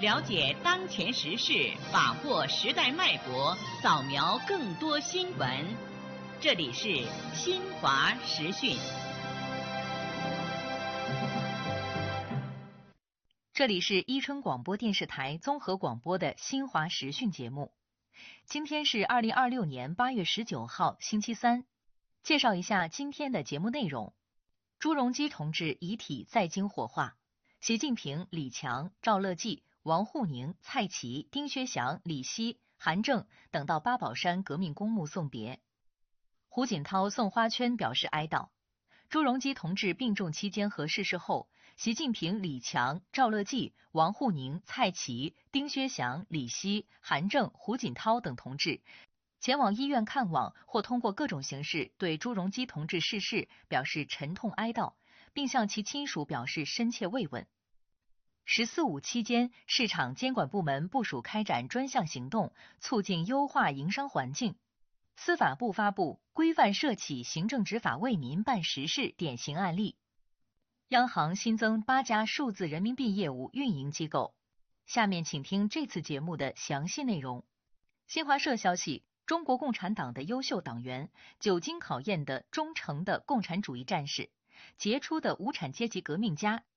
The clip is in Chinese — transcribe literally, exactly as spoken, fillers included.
了解当前时事，把握时代脉搏，扫描更多新闻。这里是新华时讯。 这里是伊春广播电视台综合广播的新华时讯节目。今天是二零二六年八月十九号，星期三。介绍一下今天的节目内容：朱镕基同志遗体在京火化，习近平、李强、赵乐际、王沪宁、蔡奇、丁薛祥、李希、韩正等到八宝山革命公墓送别。胡锦涛送花圈表示哀悼。朱镕基同志病重期间和逝世后，习近平、李强、赵乐际、王沪宁、蔡奇、丁薛祥、李希、韩正、胡锦涛等同志前往医院看望，或通过各种形式对朱镕基同志逝世表示沉痛哀悼，并向其亲属表示深切慰问。十四五期间，市场监管部门部署开展专项行动，促进优化营商环境。司法部发布规范社企行政执法为民办实事典型案例。央行新增八家数字人民币业务运营机构。下面请听这次节目的详细内容。新华社消息，中国共产党的优秀党员，久经考验的忠诚的共产主义战士，杰出的无产阶级革命家，